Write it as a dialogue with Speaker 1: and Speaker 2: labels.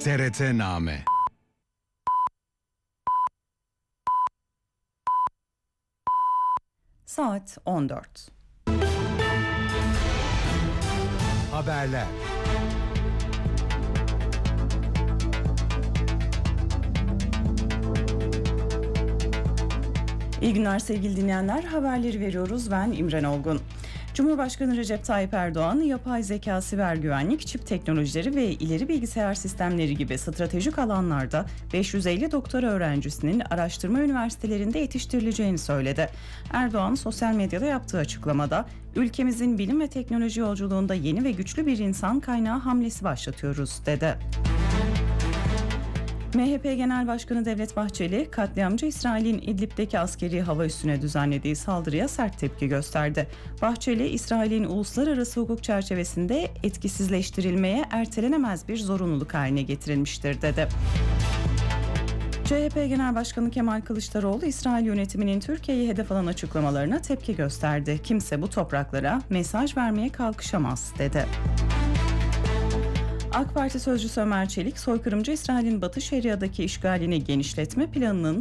Speaker 1: TRT-Name.
Speaker 2: Saat 14.
Speaker 1: Haberler.
Speaker 2: İyi günler sevgili dinleyenler. Haberleri veriyoruz. Ben İmren Olgun. Cumhurbaşkanı Recep Tayyip Erdoğan, yapay zeka, siber güvenlik, çip teknolojileri ve ileri bilgisayar sistemleri gibi stratejik alanlarda 550 doktora öğrencisinin araştırma üniversitelerinde yetiştirileceğini söyledi. Erdoğan sosyal medyada yaptığı açıklamada, ülkemizin bilim ve teknoloji yolculuğunda yeni ve güçlü bir insan kaynağı hamlesi başlatıyoruz dedi. MHP Genel Başkanı Devlet Bahçeli, katliamcı İsrail'in İdlib'deki askeri hava üssüne düzenlediği saldırıya sert tepki gösterdi. Bahçeli, İsrail'in uluslararası hukuk çerçevesinde etkisizleştirilmeye ertelenemez bir zorunluluk haline getirilmiştir dedi. CHP Genel Başkanı Kemal Kılıçdaroğlu, İsrail yönetiminin Türkiye'yi hedef alan açıklamalarına tepki gösterdi. Kimse bu topraklara mesaj vermeye kalkışamaz dedi. AK Parti sözcüsü Ömer Çelik, soykırımcı İsrail'in Batı Şeria'daki işgalini genişletme planının